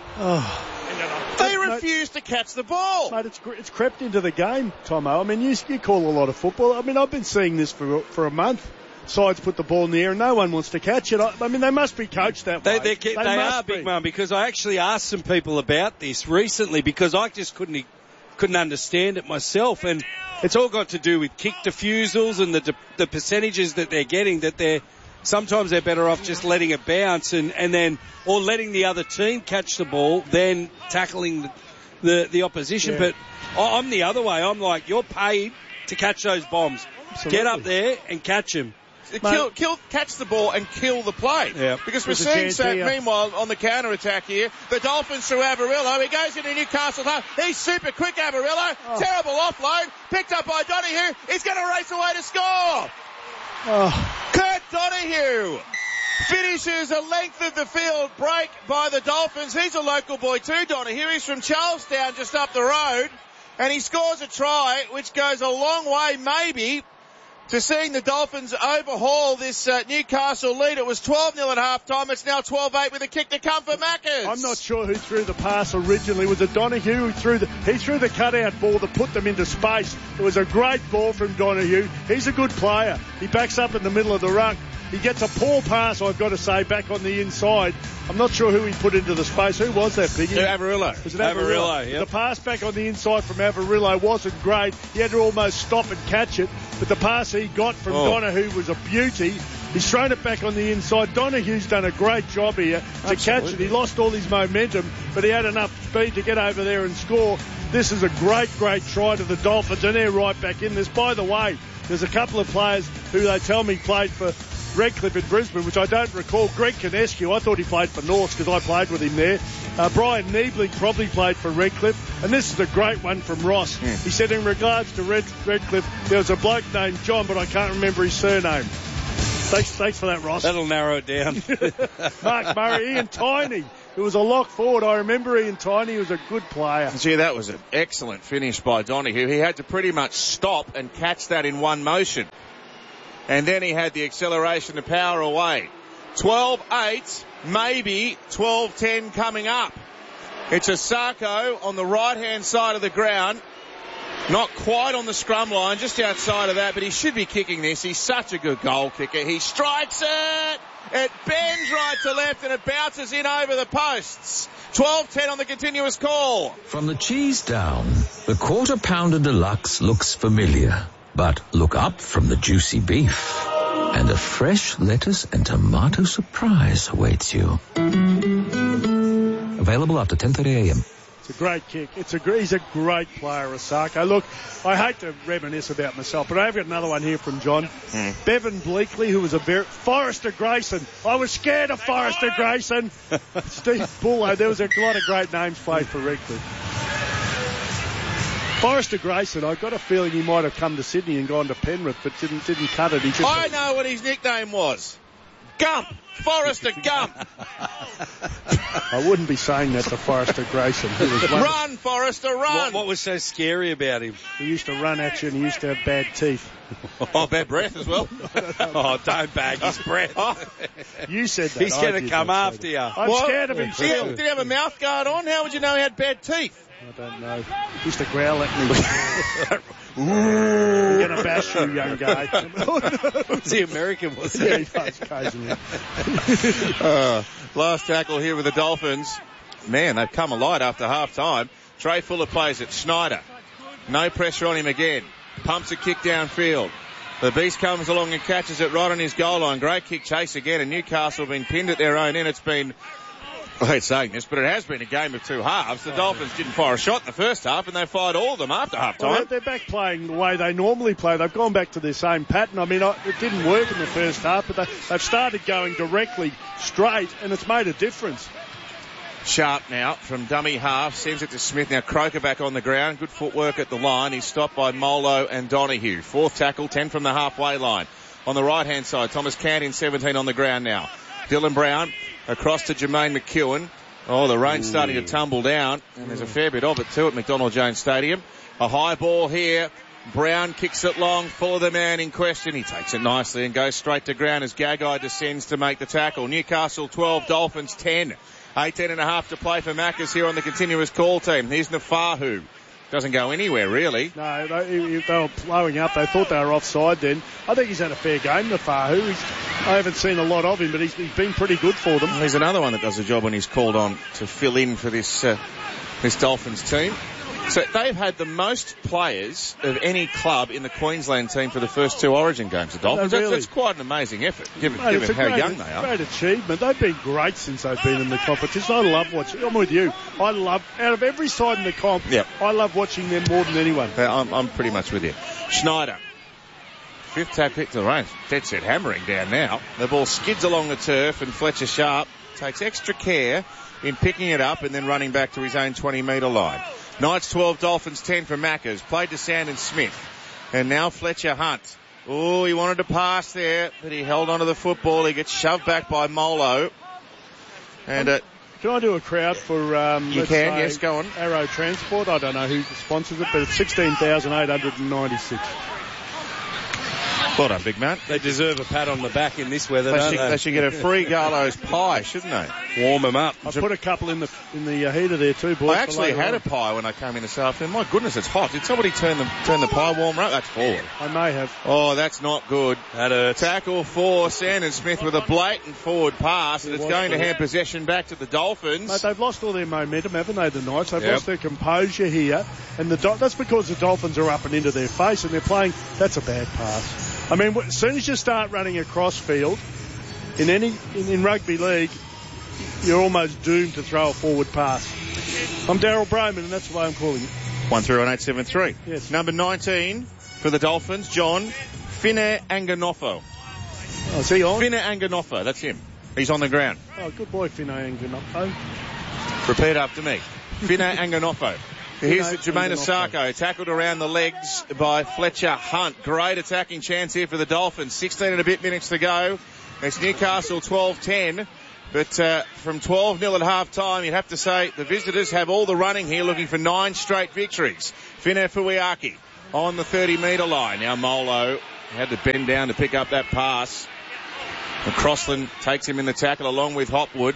Speaker 6: Oh.
Speaker 5: They refused to catch the ball.
Speaker 6: Mate, it's, it's crept into the game, Tomo. I mean, you, you call a lot of football. I mean, I've been seeing this for for a month. Sides put the ball in the air and no one wants to catch it. I, I mean, they must be coached that
Speaker 7: They,
Speaker 6: way.
Speaker 7: they, they, they are,
Speaker 6: be.
Speaker 7: Big Mum, because I actually asked some people about this recently because I just couldn't couldn't understand it myself. And it's all got to do with kick defusals and the the percentages that they're getting, that they're sometimes they're better off just letting it bounce and, and then or letting the other team catch the ball than tackling the, the, the opposition.
Speaker 6: Yeah.
Speaker 7: But I, I'm the other way. I'm like, you're paid to catch those bombs.
Speaker 6: Absolutely.
Speaker 7: Get up there and catch them.
Speaker 5: Kill, kill, catch the ball and kill the play.
Speaker 7: Yeah.
Speaker 5: Because we're
Speaker 6: There's a
Speaker 5: seeing
Speaker 6: chance
Speaker 5: that,
Speaker 6: here.
Speaker 5: meanwhile, on the counter-attack here, the Dolphins through Avarillo. He goes into Newcastle. He's super quick, Avarillo.
Speaker 6: Oh.
Speaker 5: Terrible offload. Picked up by Donahue. He's going to race away to score.
Speaker 6: Oh.
Speaker 5: Kurt Donahue finishes a length of the field break by the Dolphins. He's a local boy too, Donahue. He's from Charlestown, just up the road. And he scores a try, which goes a long way, maybe, to seeing the Dolphins overhaul this uh, Newcastle lead. It was twelve nil at half time. It's now twelve eight with a kick to come for Maccas.
Speaker 6: I'm not sure who threw the pass originally. Was it Donahue who threw the, he threw the cutout ball to put them into space. It was a great ball from Donahue. He's a good player. He backs up in the middle of the ruck. He gets a poor pass, I've got to say, back on the inside. I'm not sure who he put into the space. Who was that, Biggie?
Speaker 5: Yeah, Avarillo.
Speaker 6: Was it
Speaker 7: Avarillo,
Speaker 6: Avarillo?
Speaker 7: yep.
Speaker 6: The pass back on the inside from Avarillo wasn't great. He had to almost stop and catch it. But the pass he got from
Speaker 5: Oh.
Speaker 6: Donahue was a beauty. He's thrown it back on the inside. Donahue's done a great job here to
Speaker 5: Absolutely.
Speaker 6: catch it. He lost all his momentum, but he had enough speed to get over there and score. This is a great, great try to the Dolphins, and they're right back in this. By the way, there's a couple of players who they tell me played for Redcliffe in Brisbane, which I don't recall. Greg Kinescu, I thought he played for Norths because I played with him there. Uh, Brian Niebling probably played for Redcliffe. And this is a great one from Ross.
Speaker 5: Mm.
Speaker 6: He said in regards to Red, Redcliffe, there was a bloke named John, but I can't remember his surname. Thanks, thanks for that, Ross.
Speaker 7: That'll narrow it down.
Speaker 6: Mark Murray, Ian Tiney. It was a lock forward. I remember Ian Tiney. He was a good player.
Speaker 5: Gee, that was an excellent finish by Donahue. He had to pretty much stop and catch that in one motion. And then he had the acceleration to power away. twelve eight, maybe twelve ten coming up. It's a Sarko on the right-hand side of the ground. Not quite on the scrum line, just outside of that, but he should be kicking this. He's such a good goal kicker. He strikes it! It bends right to left and it bounces in over the posts. twelve ten on the continuous call.
Speaker 9: From the cheese down, the Quarter Pounder Deluxe looks familiar. But look up from the juicy beef, and a fresh lettuce and tomato surprise awaits you. Available after ten thirty a.m.
Speaker 6: It's a great kick. It's a he's a great player, Osako. Look, I hate to reminisce about myself, but I've got another one here from John.
Speaker 5: Mm.
Speaker 6: Bevan Bleakley, who was a very Forrester Grayson. I was scared of Forrester Grayson. Steve Bullo. There was a lot of great names played for Redcliffe. Forrester Grayson, I've got a feeling he might have come to Sydney and gone to Penrith, but didn't didn't cut it. He just
Speaker 5: I know what his nickname was. Gump. Forrester Gump.
Speaker 6: I wouldn't be saying that to Forrester Grayson. He was one-
Speaker 5: Run, Forrester, run.
Speaker 7: What, what was so scary about him?
Speaker 6: He used to run at you and he used to have bad teeth.
Speaker 5: Oh, bad breath as well.
Speaker 7: Oh, don't bag his breath.
Speaker 5: Oh,
Speaker 6: You said that.
Speaker 7: He's
Speaker 6: I
Speaker 7: going to
Speaker 6: did
Speaker 7: come
Speaker 6: not say
Speaker 7: after
Speaker 6: that.
Speaker 7: you.
Speaker 6: I'm
Speaker 5: What?
Speaker 6: scared of him
Speaker 5: did, he have,
Speaker 6: still.
Speaker 5: did he have a mouth guard on? How would you know he had bad teeth?
Speaker 6: I don't know. He used to growl at me. Ooh. You're going to bash you, young guy.
Speaker 7: Was he American, was he?
Speaker 6: Yeah, he does occasionally.
Speaker 5: uh, last tackle here with the Dolphins. Man, they've come alive after half time. Trey Fuller plays it. Schneider. No pressure on him again. Pumps a kick downfield. The Beast comes along and catches it right on his goal line. Great kick chase again, and Newcastle have been pinned at their own end. It's been, I hate saying this, but it has been a game of two halves. The Dolphins didn't fire a shot in the first half, and they fired all of them after half time.
Speaker 6: Well, they're back playing the way they normally play. They've gone back to their same pattern. I mean, it didn't work in the first half, but they, they've started going directly straight, and it's made a difference.
Speaker 5: Sharp now from dummy half, sends it to Smith. Now Croker back on the ground. Good footwork at the line. He's stopped by Molo and Donahue. Fourth tackle, ten from the halfway line. On the right-hand side, Thomas Cantin, seventeen on the ground now. Dylan Brown across to Jermaine McEwen. Oh, the rain's Ooh. starting to tumble down, and there's a fair bit of it too at McDonald Jones Stadium. A high ball here. Brown kicks it long for the man in question. He takes it nicely and goes straight to ground as Gagai descends to make the tackle. Newcastle twelve, Dolphins ten. eighteen and a half to play for Maccas here on the continuous call team. Here's Nafahu. Doesn't go anywhere, really.
Speaker 6: No, they, they were blowing up. They thought they were offside then. I think he's had a fair game, Nafahu. He's, I haven't seen a lot of him, but he's, he's been pretty good for them.
Speaker 5: Well, he's another one that does a job when he's called on to fill in for this, uh, this Dolphins team. So they've had the most players of any club in the Queensland team for the first two Origin games, the Dolphins.
Speaker 6: No, really.
Speaker 5: that's, that's quite an amazing effort, given,
Speaker 6: Mate,
Speaker 5: given how
Speaker 6: great,
Speaker 5: young they are.
Speaker 6: Great achievement. They've been great since they've been in the competition. I love watching. I'm with you. I love, out of every side in the comp,
Speaker 5: yep.
Speaker 6: I love watching them more than anyone.
Speaker 5: Yeah, I'm, I'm pretty much with you. Schneider. Fifth tap hit to the range. Dead set hammering down now. The ball skids along the turf, and Fletcher Sharp takes extra care in picking it up and then running back to his own twenty metre line. Knights twelve, Dolphins ten for Maccas. Played to Sandon Smith. And now Fletcher Hunt. Oh, he wanted to pass there, but he held onto the football. He gets shoved back by Molo. And uh,
Speaker 6: Can I do a crowd for... Um,
Speaker 5: you can, say, yes, go on.
Speaker 6: Arrow Transport. I don't know who sponsors it, but it's sixteen thousand eight hundred ninety-six.
Speaker 5: Well done, big man.
Speaker 7: They deserve a pat on the back in this weather,
Speaker 5: they
Speaker 7: don't
Speaker 5: should,
Speaker 7: they?
Speaker 5: They should get a free Garlo's pie, shouldn't they?
Speaker 7: Warm them up.
Speaker 6: I put a couple in the in the uh, heater there too, boys.
Speaker 5: I actually had a pie when I came in this afternoon. My goodness, it's hot. Did somebody turn the turn the pie warmer up? That's forward.
Speaker 6: I may have.
Speaker 5: Oh, that's not good.
Speaker 7: That hurts.
Speaker 5: Tackle for Sandon Smith with a blatant forward pass, and
Speaker 6: it
Speaker 5: it's going
Speaker 6: good.
Speaker 5: to hand possession back to the Dolphins.
Speaker 6: Mate, they've lost all their momentum, haven't they, the Knights? They've
Speaker 5: yep.
Speaker 6: lost their composure here, and the that's because the Dolphins are up and into their face, and they're playing. That's a bad pass. I mean, as soon as you start running across field, in any in, in rugby league, you're almost doomed to throw a forward pass. I'm Daryl Broman, and that's why I'm calling it.
Speaker 5: one three one eight seven three.
Speaker 6: Yes.
Speaker 5: Number nineteen for the Dolphins, John Fine Anganofo.
Speaker 6: Oh, is he on?
Speaker 5: Fine Anganofo, that's him. He's on the ground.
Speaker 6: Oh, good boy, Fine Anganofo.
Speaker 5: Repeat after me. Fine Anganofo. Here's Jermaine Asako, tackled around the legs by Fletcher Hunt. Great attacking chance here for the Dolphins. sixteen and a bit minutes to go. It's Newcastle twelve ten. But uh, from twelve nil at half time, you'd have to say the visitors have all the running here, looking for nine straight victories. Finau Fuiaki on the thirty metre line. Now Molo had to bend down to pick up that pass. And Crossland takes him in the tackle along with Hopwood.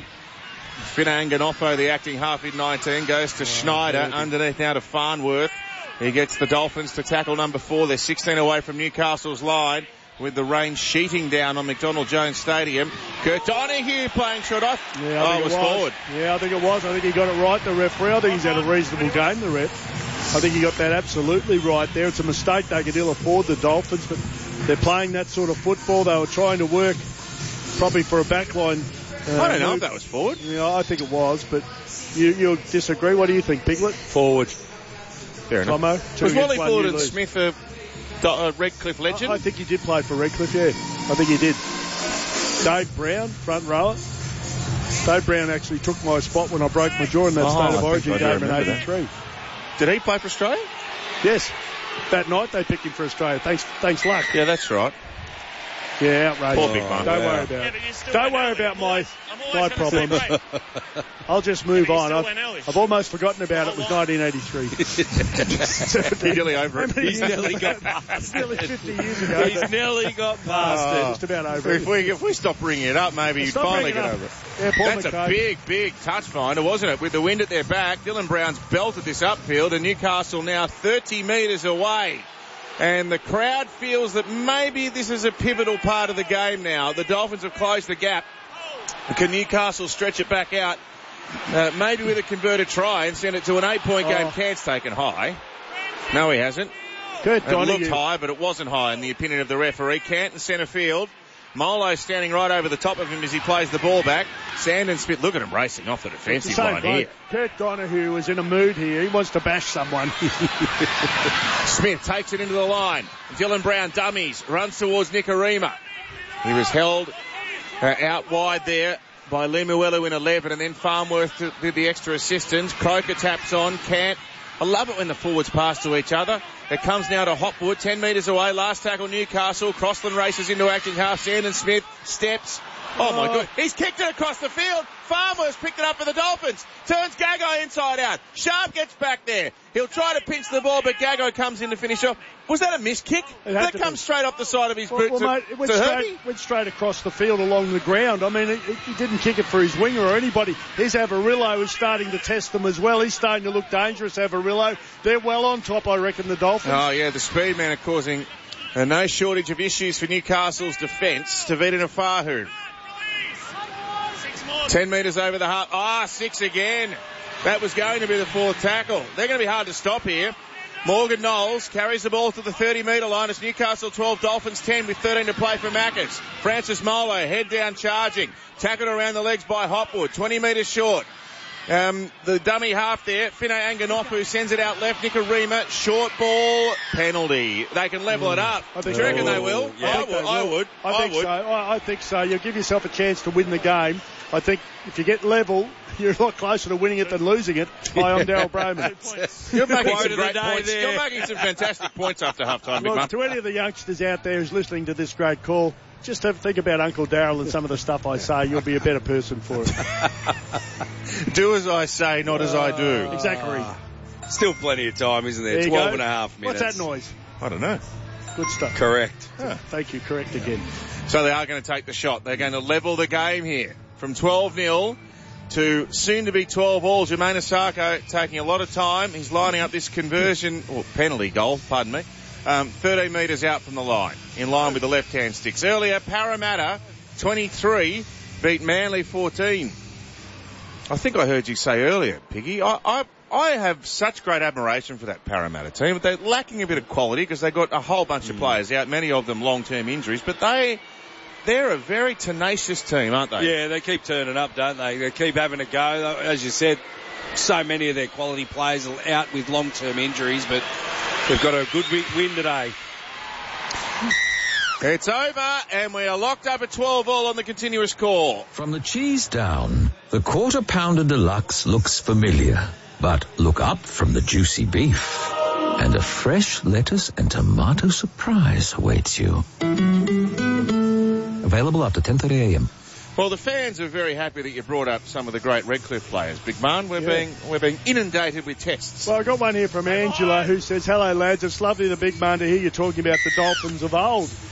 Speaker 5: Fina Anganofo, the acting half in nineteen, goes to oh, Schneider, underneath now to Farnworth. He gets the Dolphins to tackle number four. They're sixteen away from Newcastle's line with the rain sheeting down on McDonald Jones Stadium. Kurt Donahue playing shot off.
Speaker 6: Yeah,
Speaker 5: oh,
Speaker 6: it
Speaker 5: it was,
Speaker 6: was
Speaker 5: forward.
Speaker 6: Yeah, I think it was. I think he got it right, the referee. I think he's had a reasonable game, the ref. I think he got that absolutely right there. It's a mistake they could ill afford, the Dolphins, but they're playing that sort of football. They were trying to work probably for a backline. Uh,
Speaker 5: I don't know
Speaker 6: move.
Speaker 5: if that was forward.
Speaker 6: Yeah, I think it was, but you, you'll disagree. What do you think, Piglet?
Speaker 7: Forward.
Speaker 5: Fair enough.
Speaker 6: Tomo,
Speaker 5: was Wally Ford and Smith a, a Redcliffe legend?
Speaker 6: I, I think he did play for Redcliffe, yeah. I think he did. Dave Brown, front rower. Dave Brown actually took my spot when I broke my jaw in that
Speaker 5: oh,
Speaker 6: State of
Speaker 5: I
Speaker 6: Origin game in eighty-three.
Speaker 5: That. Did he play for Australia?
Speaker 6: Yes. That night they picked him for Australia. Thanks, thanks, luck.
Speaker 5: Yeah, that's right.
Speaker 6: Yeah, outrageous.
Speaker 5: Poor big man.
Speaker 6: Don't
Speaker 5: yeah.
Speaker 6: worry about it. Don't worry about my my problems. I'll just move
Speaker 8: yeah,
Speaker 6: on. I've, I've almost forgotten about it. It was nineteen eighty-three.
Speaker 5: He's nearly over it.
Speaker 7: He's nearly got past
Speaker 6: nearly fifty years ago.
Speaker 7: He's nearly got past
Speaker 5: oh,
Speaker 7: it.
Speaker 6: Just about over
Speaker 5: if
Speaker 6: it.
Speaker 5: We, if we stop bringing it up, maybe you'd finally get over it.
Speaker 6: Yeah,
Speaker 5: That's
Speaker 6: McCabe.
Speaker 5: a big, big touch finder, wasn't it? With the wind at their back, Dylan Brown's belted this upfield, and Newcastle now thirty metres away And the crowd feels that maybe this is a pivotal part of the game now. The Dolphins have closed the gap. Can Newcastle stretch it back out? Uh, maybe with a converted try and send it to an eight-point game.
Speaker 6: Oh.
Speaker 5: Cant's taken high. No, he hasn't.
Speaker 6: Kurt
Speaker 5: It
Speaker 6: Donahue.
Speaker 5: looked high, but it wasn't high in the opinion of the referee. Cant in centre field. Molo standing right over the top of him as he plays the ball back. Sandon Smith, look at him racing off the defensive
Speaker 6: Same
Speaker 5: line here.
Speaker 6: Kurt Donahue was in a mood here. He wants to bash someone.
Speaker 5: Smith takes it into the line. Dylan Brown dummies, runs towards Nicarima. He was held uh, out wide there by Lemuelu in eleven, and then Farnworth did the extra assistance. Croker taps on. Cant. I love it when the forwards pass to each other. It comes now to Hopwood, ten metres away. Last tackle Newcastle. Crossland races into action half. Sandon Smith steps. Oh, my God. He's kicked it across the field. Farmer's picked it up for the Dolphins. Turns Gagai inside out. Sharp gets back there. He'll try to pinch the ball, but Gagai comes in to finish off. Was that a missed kick? That comes straight off the side of his boot
Speaker 6: well,
Speaker 5: to,
Speaker 6: well, mate, it went
Speaker 5: to
Speaker 6: straight,
Speaker 5: Herbie?
Speaker 6: went straight across the field along the ground. I mean, he, he didn't kick it for his winger or anybody. Here's Avarillo who's starting to test them as well. He's starting to look dangerous, Avarillo. They're well on top, I reckon, the Dolphins.
Speaker 5: Oh, yeah, the speed man are causing uh, no shortage of issues for Newcastle's defence. Tavita Nafahu. Ten metres over the half. Ah, six again. That was going to be the fourth tackle. They're going to be hard to stop here. Morgan Knowles carries the ball to the thirty metre line. It's Newcastle twelve, Dolphins ten with thirteen to play for Maccas. Francis Molo, head down charging. Tackled around the legs by Hopwood. twenty metres short. Um, the dummy half there, Fino Anganofu sends it out left. Nicarima, short ball, penalty. They can level mm. it up. I think Do you reckon they will?
Speaker 6: Yeah,
Speaker 5: I,
Speaker 6: I,
Speaker 5: would, I would.
Speaker 6: I,
Speaker 5: I
Speaker 6: think
Speaker 5: would.
Speaker 6: so. I, I think so. You'll give yourself a chance to win the game. I think if you get level, you're a lot closer to winning it than losing it. Hi, I'm Daryl Broman.
Speaker 5: You're making some
Speaker 7: the
Speaker 5: great
Speaker 7: day
Speaker 5: points.
Speaker 7: there.
Speaker 5: You're making some fantastic points after half time, big
Speaker 6: Look,
Speaker 5: man.
Speaker 6: to any of the youngsters out there who's listening to this great call, just have think about Uncle Daryl and some of the stuff I say. You'll be a better person for it.
Speaker 5: Do as I say, not as I do.
Speaker 6: Exactly.
Speaker 7: Still plenty of time, isn't there?
Speaker 6: There you
Speaker 7: Twelve
Speaker 6: go.
Speaker 7: and a half minutes.
Speaker 6: What's that noise?
Speaker 5: I don't know.
Speaker 6: Good stuff.
Speaker 7: Correct.
Speaker 6: Ah, thank you. Correct again.
Speaker 5: So they are going to take the shot. They're going to level the game here from twelve nil to soon to be twelve all. Jermaine Asako taking a lot of time. He's lining up this conversion, or penalty goal, pardon me, um, thirteen metres out from the line, in line with the left-hand sticks. Earlier, Parramatta twenty-three beat Manly fourteen. I think I heard you say earlier, Piggy, I, I, I have such great admiration for that Parramatta team. They're lacking a bit of quality because they've got a whole bunch mm. of players out, many of them long-term injuries, but they... They're a very tenacious team, aren't they?
Speaker 7: Yeah, they keep turning up, don't they? They keep having a go. As you said, so many of their quality players are out with long-term injuries, but they've got a good win today.
Speaker 5: It's over, and we are locked up at twelve all on the continuous call.
Speaker 9: From the cheese down, the Quarter Pounder Deluxe looks familiar. But look up from the juicy beef, and a fresh lettuce and tomato surprise awaits you. Available after ten thirty a.m.
Speaker 5: Well, the fans are very happy that you brought up some of the great Redcliffe players, Big Man. We're
Speaker 6: Yeah.
Speaker 5: being we're being inundated with texts.
Speaker 6: Well, I got one here from Angela who says, hello, lads. It's lovely, the big man, to hear you talking about the Dolphins of old.